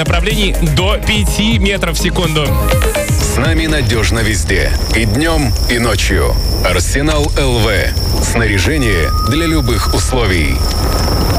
направлений до 5 метров в секунду. С нами надежно везде. И днем, и ночью. Арсенал ЛВ. Снаряжение для любых условий.